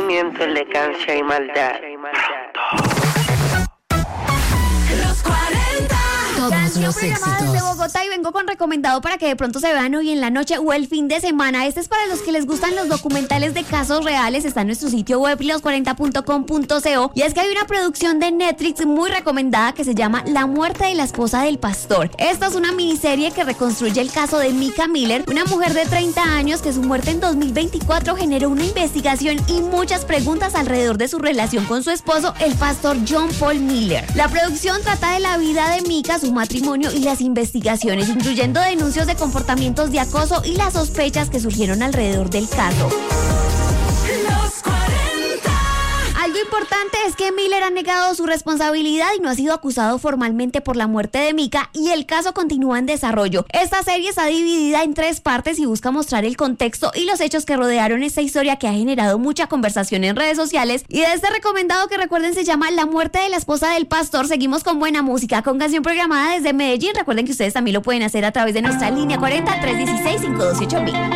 sentimiento, elegancia y maldad. Todos los programadas éxitos de Bogotá y vengo con recomendado para que de pronto se vean hoy en la noche o el fin de semana. Este es para los que les gustan los documentales de casos reales. Está en nuestro sitio web los40.com.co y es que hay una producción de Netflix muy recomendada que se llama La muerte de la esposa del pastor. Esta es una miniserie que reconstruye el caso de Micah Miller, una mujer de 30 años que su muerte en 2024 generó una investigación y muchas preguntas alrededor de su relación con su esposo, el pastor John Paul Miller. La producción trata de la vida de Micah, su matrimonio y las investigaciones, incluyendo denuncias de comportamientos de acoso y las sospechas que surgieron alrededor del caso. Algo importante es que Miller ha negado su responsabilidad y no ha sido acusado formalmente por la muerte de Micah y el caso continúa en desarrollo. Esta serie está dividida en 3 partes y busca mostrar el contexto y los hechos que rodearon esta historia que ha generado mucha conversación en redes sociales. Y de este recomendado que recuerden se llama La muerte de la esposa del pastor, seguimos con buena música, con canción programada desde Medellín. Recuerden que ustedes también lo pueden hacer a través de nuestra línea 40 316 528000.